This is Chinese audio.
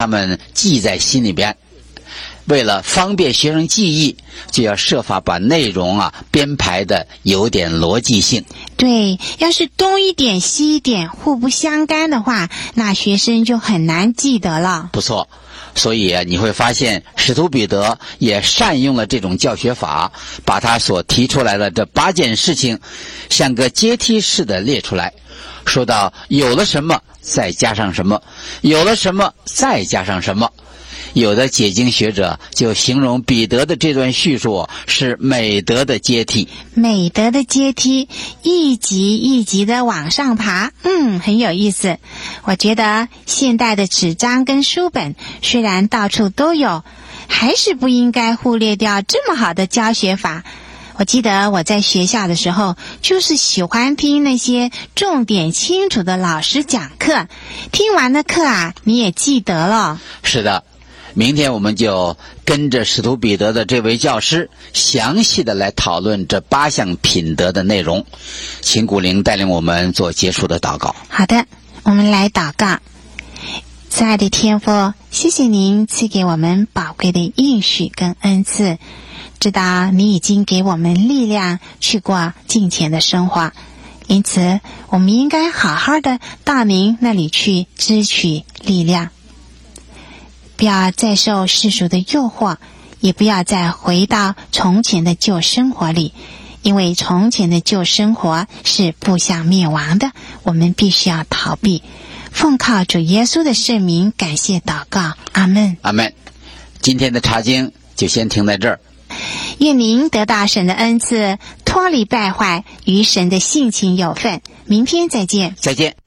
他们记在心里边。为了方便学生记忆，就要设法把内容编排的有点逻辑性。 对，要是东一点西一点互不相干的话，那学生就很难记得了。 不错，所以你会发现使徒彼得也善用了这种教学法，把他所提出来的这8件事情像个阶梯式的列出来，说到有了什么再加上什么，有了什么再加上什么。有的解经学者就形容彼得的这段叙述是美德的阶梯。 美德的阶梯，一级一级的往上爬，很有意思。我觉得现代的纸张跟书本虽然到处都有，还是不应该忽略掉这么好的教学法。我记得我在学校的时候，就是喜欢听那些重点清楚的老师讲课，听完了课你也记得了。 是的，明天我们就跟着使徒彼得的这位教师详细的来讨论这8项品德的内容。请古灵带领我们做结束的祷告。 好的，我们来祷告。慈爱的天父，谢谢您赐给我们宝贵的应许跟恩赐，知道你已经给我们力量去过敬虔的生活，因此我们应该好好的到您那里去支取力量，不要再受世俗的诱惑，也不要再回到从前的旧生活里，因为从前的旧生活是步向灭亡的，我们必须要逃避。奉靠主耶稣的圣名感谢祷告，阿们。 阿们。今天的查经就先停在这儿。 愿您得到神的恩赐，脱离败坏，与神的性情有份。明天再见。 再见。